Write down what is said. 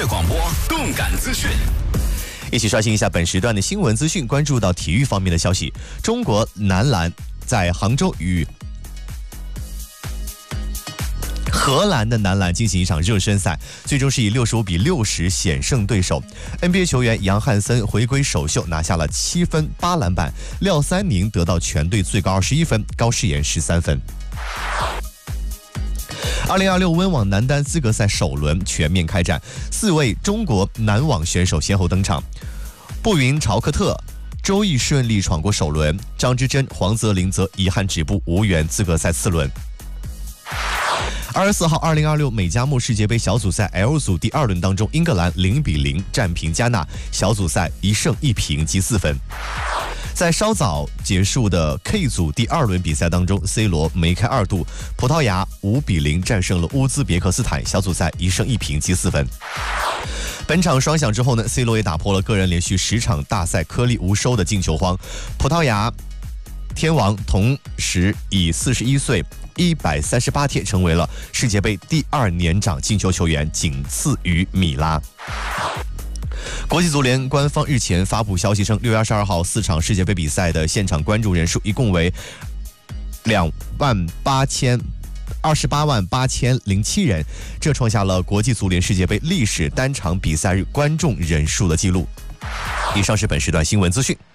广播，动感资讯。 一起刷新一下本时段的新闻资讯，关注到体育方面的消息。中国男篮在杭州与荷兰的男篮进行一场热身赛，最终是以65-60险胜对手。NBA 球员杨汉森回归首秀，拿下了7分8篮板，廖三宁得到全队最高21分，高诗岩13分。2026温网男单资格赛首轮全面开战，4位中国男网选手先后登场。步云朝克特、周毅顺利闯过首轮，张之臻、黄泽林则遗憾止步，无缘资格赛次轮。24号2026美加墨世界杯小组赛 L 组第2轮当中，英格兰0-0战平加纳，小组赛1胜1平积4分。在稍早结束的 K 组第2轮比赛当中 ，C 罗梅开2度，葡萄牙5-0战胜了乌兹别克斯坦，小组赛1胜1平积4分。本场双响之后呢 ，C 罗也打破了个人连续10场大赛颗粒无收的进球荒，葡萄牙天王同时以41岁138天成为了世界杯第2年长进球球员，仅次于米拉。国际足联官方日前发布消息称，6月22号4场世界杯比赛的现场关注人数一共为288007人，这创下了国际足联世界杯历史单场比赛日观众人数的记录。以上是本时段新闻资讯。